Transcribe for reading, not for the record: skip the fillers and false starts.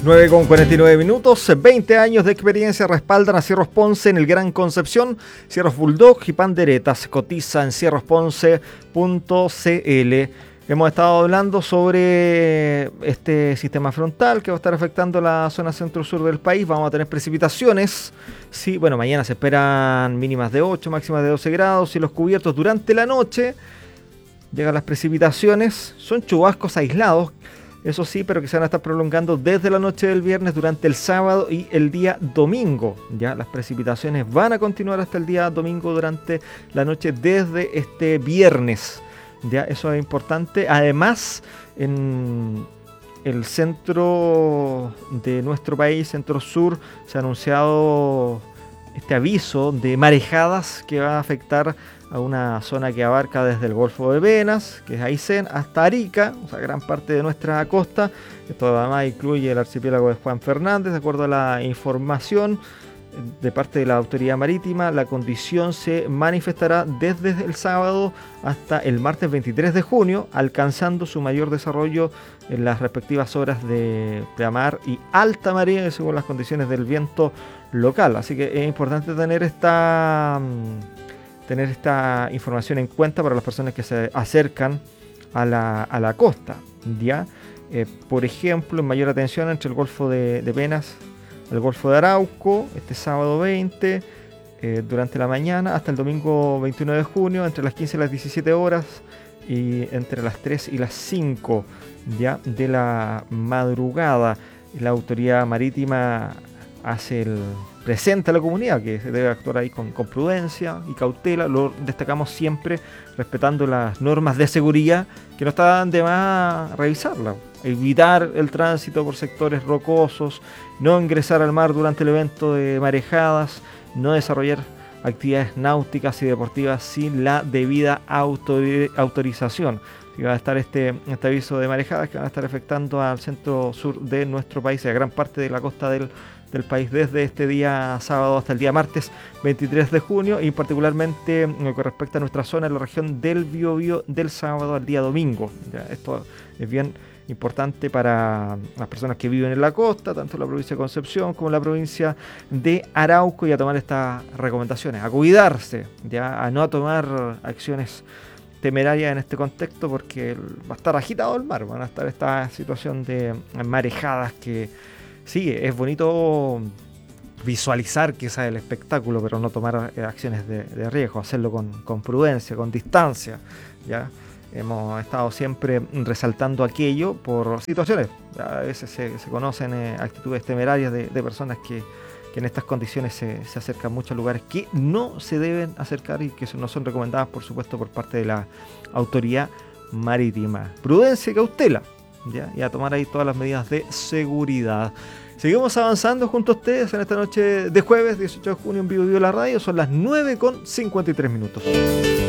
9:49, 20 años de experiencia respaldan a Cierros Ponce en el Gran Concepción. Cierros Bulldog y Panderetas cotiza en cierrosponce.cl. Hemos estado hablando sobre este sistema frontal que va a estar afectando la zona centro-sur del país. Vamos a tener precipitaciones. Sí, bueno, mañana se esperan mínimas de 8, máximas de 12 grados y los cubiertos durante la noche. Llegan las precipitaciones. Son chubascos aislados, eso sí, pero que se van a estar prolongando desde la noche del viernes durante el sábado y el día domingo. Ya las precipitaciones van a continuar hasta el día domingo durante la noche desde este viernes. Ya, eso es importante. Además, en el centro de nuestro país, centro sur, se ha anunciado este aviso de marejadas que va a afectar a una zona que abarca desde el Golfo de Penas, que es Aysén, hasta Arica, o sea, gran parte de nuestra costa. Esto además incluye el archipiélago de Juan Fernández. De acuerdo a la información de parte de la autoridad marítima, la condición se manifestará desde el sábado hasta el martes 23 de junio, alcanzando su mayor desarrollo en las respectivas horas de pleamar y alta marea, según las condiciones del viento local. Así que es importante tener esta información en cuenta para las personas que se acercan a la costa. ¿Ya? Por ejemplo, en mayor atención entre el Golfo de Penas, el Golfo de Arauco, este sábado 20, durante la mañana, hasta el domingo 21 de junio, entre las 15 y las 17 horas, y entre las 3 y las 5 ¿ya? De la madrugada. La autoridad marítima presenta a la comunidad que se debe actuar ahí con prudencia y cautela. Lo destacamos siempre respetando las normas de seguridad, que no están de más revisarlas. Evitar el tránsito por sectores rocosos, no ingresar al mar durante el evento de marejadas, no desarrollar actividades náuticas y deportivas sin la debida autorización. Y va a estar este aviso de marejadas que van a estar afectando al centro sur de nuestro país y a gran parte de la costa del país desde este día sábado hasta el día martes 23 de junio, y particularmente en lo que respecta a nuestra zona, en la región del Biobío, del sábado al día domingo. Ya, esto es bien importante para las personas que viven en la costa, tanto en la provincia de Concepción como en la provincia de Arauco, y a tomar estas recomendaciones, a cuidarse, ya, a no tomar acciones temerarias en este contexto, porque va a estar agitado el mar, van a estar esta situación de marejadas que sí, es bonito visualizar quizás el espectáculo, pero no tomar acciones de riesgo, hacerlo con prudencia, con distancia, ¿ya? Hemos estado siempre resaltando aquello por situaciones. A veces se conocen actitudes temerarias de personas que en estas condiciones se acercan mucho a lugares que no se deben acercar y que no son recomendadas, por supuesto, por parte de la autoridad marítima. Prudencia y cautela, ¿ya? Y a tomar ahí todas las medidas de seguridad. Seguimos avanzando junto a ustedes en esta noche de jueves 18 de junio en Vivo la Radio. Son las 9:53.